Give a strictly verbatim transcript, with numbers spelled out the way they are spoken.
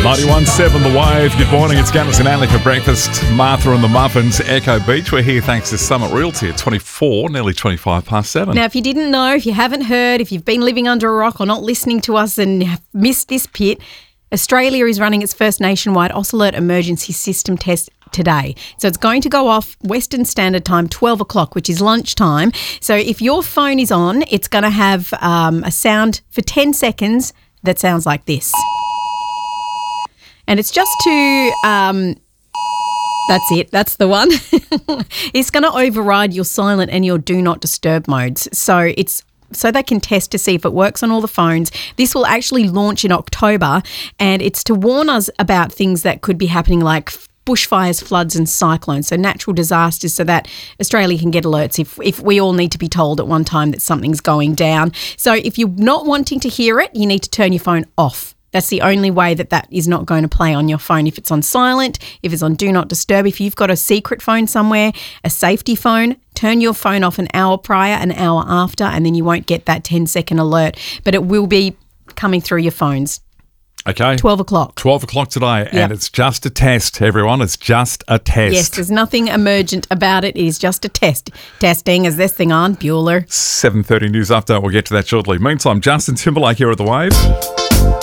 ninety-one point seven The Wave. Good morning. It's Gunners and Annie for breakfast. Martha and the Muffins, Echo Beach. We're here thanks to Summit Realty at twenty-four, nearly twenty-five past seven. Now, if you didn't know, if you haven't heard, if you've been living under a rock or not listening to us and have missed this pit, Australia is running its first nationwide Ocelot emergency system test today. So it's going to go off Western Standard Time, twelve o'clock, which is lunchtime. So if your phone is on, it's going to have um, a sound for ten seconds that sounds like this. And it's just to, um, that's it, that's the one. It's going to override your silent and your do not disturb modes. So it's so they can test to see if it works on all the phones. This will actually launch in October, and it's to warn us about things that could be happening like bushfires, floods and cyclones, so natural disasters, so that Australia can get alerts if, if we all need to be told at one time that something's going down. So if you're not wanting to hear it, you need to turn your phone off. That's the only way that that is not going to play on your phone. If it's on silent, if it's on do not disturb, if you've got a secret phone somewhere, a safety phone, turn your phone off an hour prior, an hour after, and then you won't get that ten second alert. But it will be coming through your phones. Okay. twelve o'clock. twelve o'clock today, Yep. and it's just a test, everyone. It's just a test. Yes, there's nothing emergent about it. It is just a test. Testing, is this thing on, Bueller? seven thirty News Update. We'll get to that shortly. Meantime, Justin Timberlake here at The Wave.